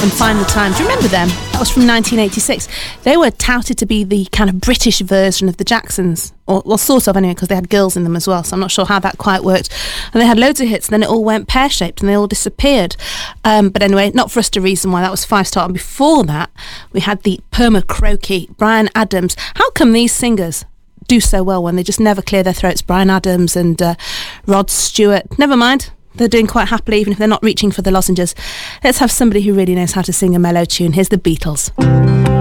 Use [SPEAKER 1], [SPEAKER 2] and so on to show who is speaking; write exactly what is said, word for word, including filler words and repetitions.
[SPEAKER 1] and Find the Time. Do you remember them? That was from nineteen eighty-six. They were touted to be the kind of British version of the Jacksons, or well, sort of anyway, because they had girls in them as well, so I'm not sure how that quite worked. And they had loads of hits, and then it all went pear-shaped, and they all disappeared. Um, but anyway, not for us to reason why. That was five-star. And before that, we had the Perma Croaky, Bryan Adams. How come these singers do so well when they just never clear their throats? Bryan Adams and uh, Rod Stewart. Never mind. They're doing quite happily, even if they're not reaching for the lozenges. Let's have somebody who really knows how to sing a mellow tune. Here's the Beatles.